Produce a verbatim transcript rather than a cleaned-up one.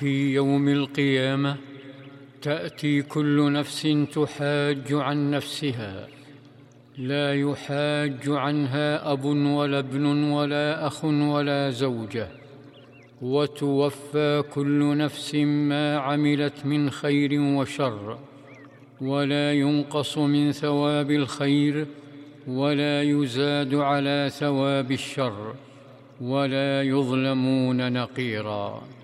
في يوم القيامة تأتي كل نفس تحاج عن نفسها، لا يحاج عنها أب ولا ابن ولا أخ ولا زوجة، وتوفى كل نفس ما عملت من خير وشر، ولا ينقص من ثواب الخير ولا يزاد على ثواب الشر، ولا يظلمون نقيرا.